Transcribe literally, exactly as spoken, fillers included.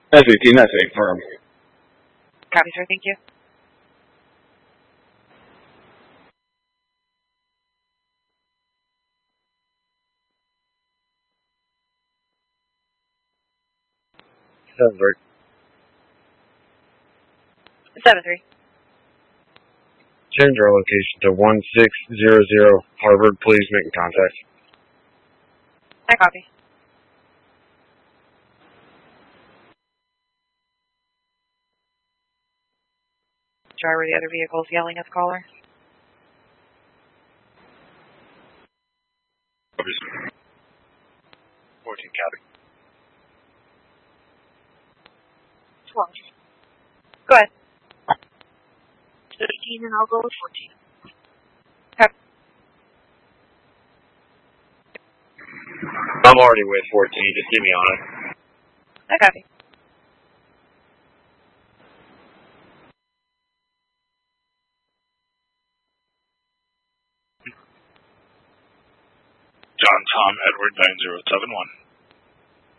S eighteen, that's a firm. Copy, sir. Thank you. Seven three. Seven three. Change our location to one six zero zero Harvard. Please make contact. I copy. Driver of the other vehicle is yelling at the caller. fourteen copy. twelve. Go ahead. fifteen, and I'll go with fourteen. Okay. I'm already with fourteen. Just get me on it. I copy. John Tom Edward nine zero seven one.